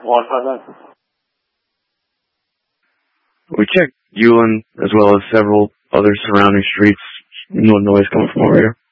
159. We checked Ewan as well as several other surrounding streets. No noise coming from over here.